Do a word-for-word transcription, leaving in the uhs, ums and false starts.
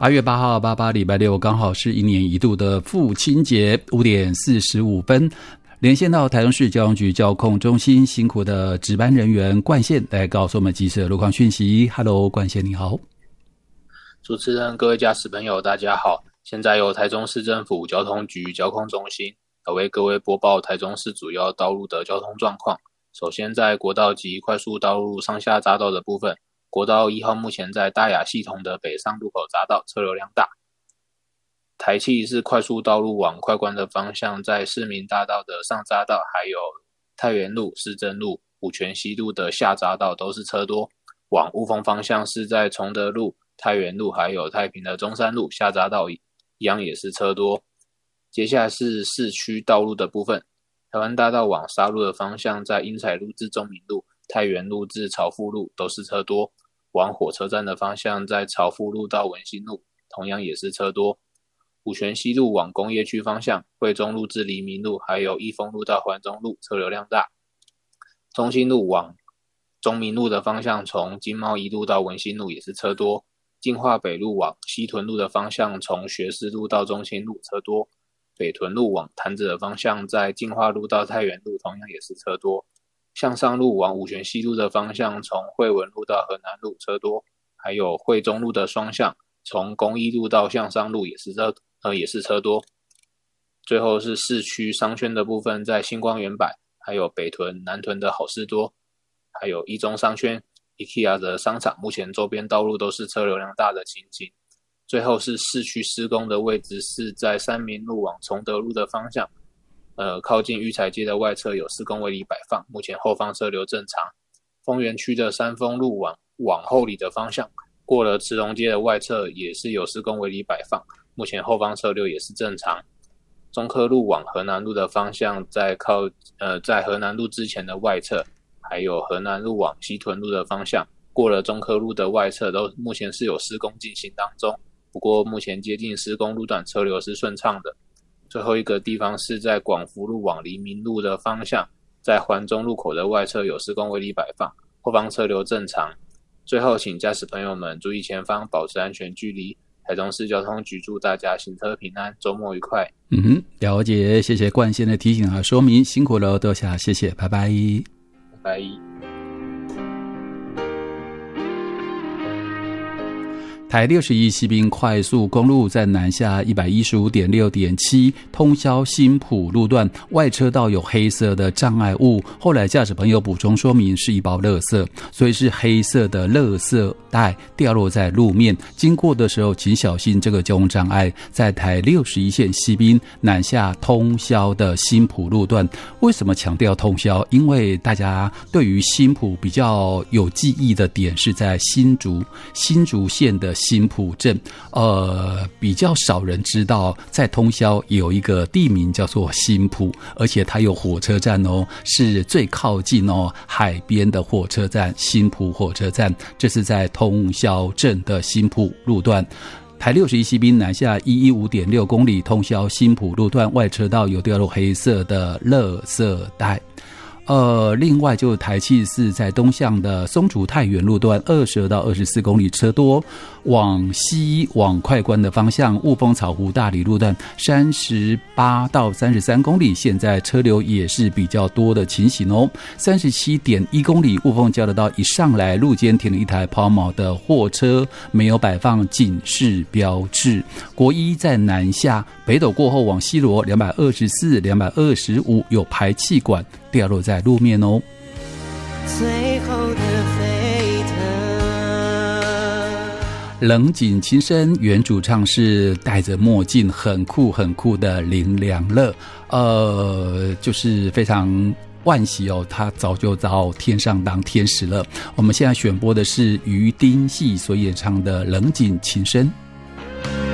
八月八号，八八礼拜六，刚好是一年一度的父亲节，五点四十五分，连线到台中市交通局交控中心，辛苦的值班人员冠宪来告诉我们及时的路况讯息。Hello， 冠宪你好。 主持人、各位驾驶朋友，大家好。现在由台中市政府交通局交控中心来为各位播报台中市主要道路的交通状况。首先，在国道及快速道路上下匝道的部分。国道一号目前在大雅系统的北上路口匝道车流量大。台七是快速道路往快关的方向，在市民大道的上匝道，还有太原路、市政路、五权西路的下匝道都是车多。往雾峰方向是在崇德路、太原路还有太平的中山路下匝道一样也是车多。接下来是市区道路的部分，台湾大道往沙鹿的方向，在英彩路至中明路、太原路至朝富路都是车多。往火车站的方向，在朝富路到文心路同样也是车多。五权西路往工业区方向，惠中路至黎明路还有益丰路到环中路车流量大。中心路往中明路的方向，从经贸一路到文心路也是车多。进化北路往西屯路的方向，从学士路到中心路车多。北屯路往潭子的方向，在进化路到太原路同样也是车多。向上路往五权西路的方向，从惠文路到河南路车多，还有惠中路的双向，从公益路到向上路也是车呃也是车多。最后是市区商圈的部分，在星光园百，还有北屯、南屯的好事多，还有一中商圈、IKEA 的商场，目前周边道路都是车流量大的情形。最后是市区施工的位置是在三民路往崇德路的方向。呃，靠近育才街的外侧有施工围篱摆放，目前后方车流正常。丰原区的三丰路往往后里的方向，过了慈荣街的外侧也是有施工围篱摆放，目前后方车流也是正常。中科路往河南路的方向，在靠呃在河南路之前的外侧，还有河南路往西屯路的方向，过了中科路的外侧都目前是有施工进行当中，不过目前接近施工路段车流是顺畅的。最后一个地方是在广福路往黎明路的方向，在环中路口的外侧有施工围篱摆放，后方车流正常。最后请驾驶朋友们注意前方，保持安全距离。台中市交通局祝大家行车平安，周末愉快。 嗯哼，了解，谢谢冠宪的提醒和说明，辛苦了，多谢，谢谢，拜拜。 拜拜。 台六十一西滨快速公路在南下 一百一十五点六点七 通霄新埔路段外车道有黑色的障碍物，后来驾驶朋友补充说明是一包垃圾，所以是黑色的垃圾袋掉落在路面，经过的时候请小心这个交通障碍。在台六十一线西滨南下通霄的新埔路段，为什么强调通霄？因为大家对于新埔比较有记忆的点是在新竹新竹县的新埔镇，呃，比较少人知道，在通霄有一个地名叫做新埔，而且它有火车站哦，是最靠近哦海边的火车站，新埔火车站，这是在通霄镇的新埔路段。台六十一西滨南下 一百一十五点六公里，通霄新埔路段外车道有掉落黑色的垃圾袋。呃，另外就是台七四在东向的松竹太原路段二十到二十四公里车多，往西往快关的方向雾峰草湖大理路段三十八到三十三公里，现在车流也是比较多的情形哦。三十七点一公里雾峰交流道一上来，路肩停了一台抛锚的货车，没有摆放警示标志。国一在南下北斗过后往西螺两百二十四、两百二十五有排气管掉落在路面哦。最后的沸腾，冷井情深原主唱是戴着墨镜很酷很酷的林良乐，呃，就是非常惋惜哦，他早就到天上当天使了。我们现在选播的是于丁系所演唱的冷井情深。